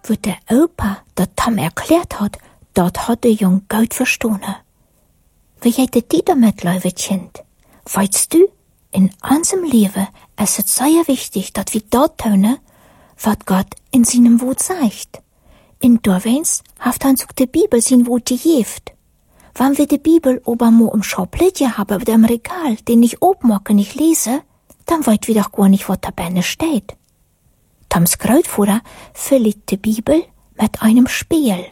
wo der Opa der Tom erklärt hat, dort hat der Jung gut verstanden. Wie hätte die damit, liebe Kind? Weißt du, in unserem Leben ist es sehr wichtig, dass wir dort tun, was Gott in seinem Wort sagt. In Dorwens haft uns auch die Bibel sein Wort gegeben. Wenn wir die Bibel aber mal im Schauplättchen haben, auf dem Regal, den ich aufmache, nicht lese, dann weiß wir doch gar nicht, was da drinnen steht. Toms Großvater verliert die Bibel mit einem Spiel.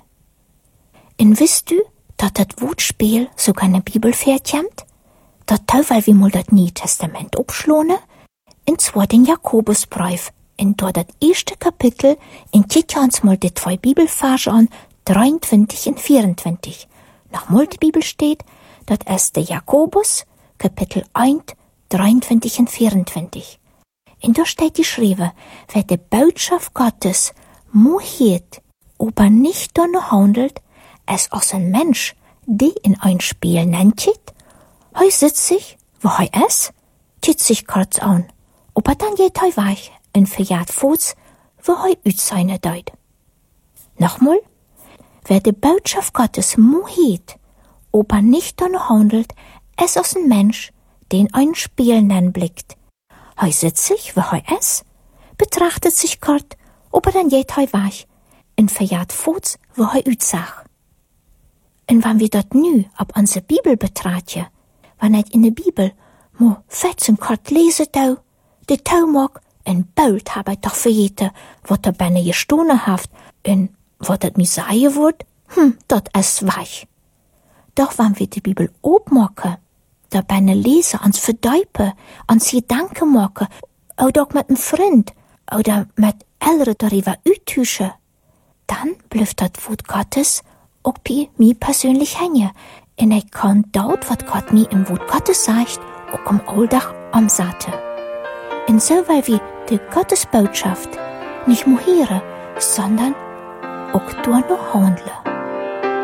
Und wisst du, dass das Wortspiel sogar in der Bibel vorkommt? Das weil wir mal das Neue Testament abschlagen, und zwar den Jakobusbrief, in dort das erste Kapitel, in kicken uns mal die 2 Bibelverse an, 23 und 24. Nochmal die Bibel steht, das ist der Jakobus, Kapitel 1, 23 und 24. Und da steht geschrieben, wer die Botschaft Gottes mohiert, aber nicht danach handelt, es als ein Mensch, die in ein Spiel nennt, hei sitzt sich, wo hei es, tut sich kurz an, aber dann geht hei weich, und verjagt Fuß, wo hei üt seine deut. Nochmal, wer die Botschaft Gottes mohiert, aber nicht danach handelt, es als ein Mensch, den ein Spiel nennen blickt. Hei sitzt sich, wo hei es, betrachtet sich kurz, aber dann geht hei weich, und verjagt Fuß, wo hei üt sach. Und wenn wir dort nu ab unsere Bibel betrachten, wenn et in der Bibel mo 14 kort lesen tau, de tau mag en bald hab ich doch vergeten, wat er benne gestohlen haft, und wat et mir sagen wird, dat is weich. Doch wenn wir die Bibel opmachen, da benne lesen, ans verdeipen, ans Gedanken machen, oder auch mit einem Freund, oder mit Eltern darüber uttauschen, dann bleibt das Wort Gottes auch bei mir persönlich hängen. Und ich kann dort, was Gott mir im Wort Gottes sagt, auch am Alltag umsetzen. Und so, weil wir die Gottesbotschaft nicht nur hören, sondern auch durch noch handeln.